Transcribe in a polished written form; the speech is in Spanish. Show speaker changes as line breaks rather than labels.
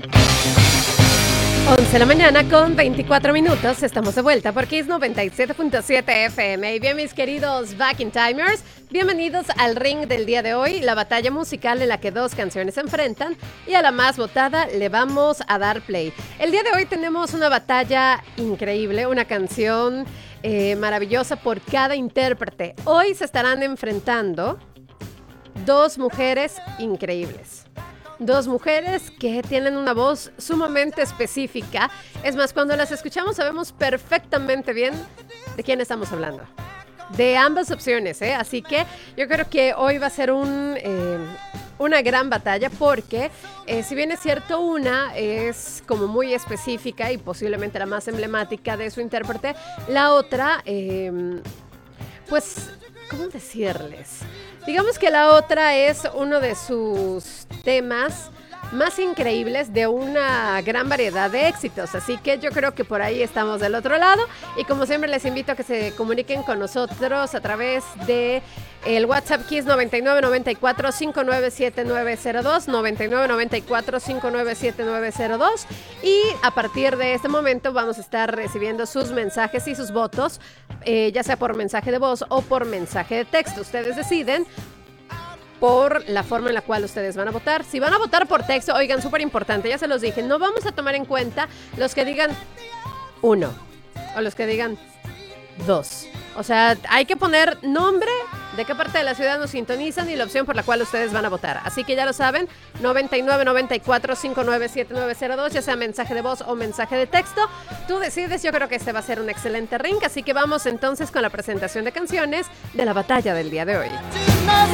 11 de la mañana con 24 minutos, estamos de vuelta por Kiss 97.7 FM. Y bien, mis queridos Back in Timers, bienvenidos al ring del día de hoy, la batalla musical en la que dos canciones se enfrentan y a la más votada le vamos a dar play. El día de hoy tenemos una batalla increíble, una canción maravillosa por cada intérprete. Hoy se estarán enfrentando dos mujeres increíbles. Dos mujeres que tienen una voz sumamente específica. Es más, cuando las escuchamos sabemos perfectamente bien de quién estamos hablando. De ambas opciones, ¿eh? Así que yo creo que hoy va a ser una gran batalla porque si bien es cierto, una es como muy específica y posiblemente la más emblemática de su intérprete, la otra, pues, ¿cómo decirles? Digamos que la otra es uno de sus temas más increíbles de una gran variedad de éxitos. Así que yo creo que por ahí estamos del otro lado. Y como siempre les invito a que se comuniquen con nosotros a través de el WhatsApp Kiss 9994-597902, 9994-597902. Y a partir de este momento vamos a estar recibiendo sus mensajes y sus votos, ya sea por mensaje de voz o por mensaje de texto. Ustedes deciden por la forma en la cual ustedes van a votar. Si van a votar por texto, oigan, súper importante, ya se los dije, no vamos a tomar en cuenta los que digan 1 o los que digan 2. O sea, hay que poner nombre, de qué parte de la ciudad nos sintonizan y la opción por la cual ustedes van a votar. Así que ya lo saben, 9994-597902, ya sea mensaje de voz o mensaje de texto. Tú decides, yo creo que este va a ser un excelente ring, así que vamos entonces con la presentación de canciones de la batalla del día de hoy.